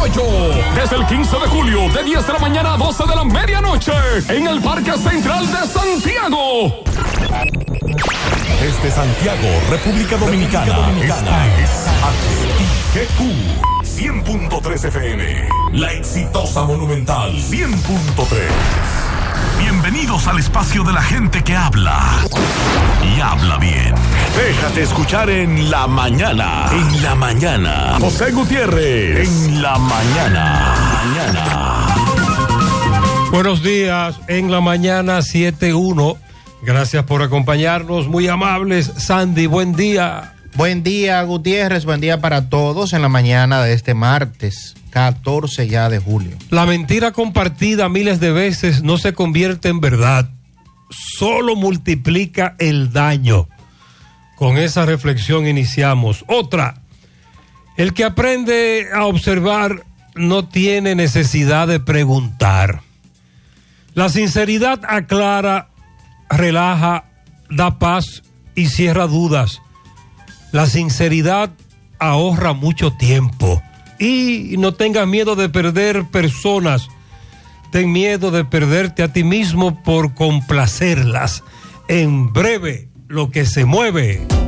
Mayo. Desde el 15 de julio, de 10 de la mañana a 12 de la medianoche, en el Parque Central de Santiago. Desde Santiago, República Dominicana. Esta es HIGQ 100.3 FM. La exitosa Monumental 100.3. Bienvenidos al espacio de la gente que habla y habla bien. Déjate escuchar en la mañana. En la mañana. José Gutiérrez. En la mañana. Buenos días, en la mañana 7:01. Gracias por acompañarnos, muy amables. Sandy, buen día. Buen día, Gutiérrez, buen día para todos en la mañana de este martes 14 ya de julio. La mentira compartida miles de veces no se convierte en verdad, solo multiplica el daño. Con esa reflexión iniciamos. Otra, el que aprende a observar no tiene necesidad de preguntar. La sinceridad aclara, relaja, da paz y cierra dudas. La sinceridad ahorra mucho tiempo. Y no tengas miedo de perder personas. Ten miedo de perderte a ti mismo por complacerlas. En breve, lo que se mueve.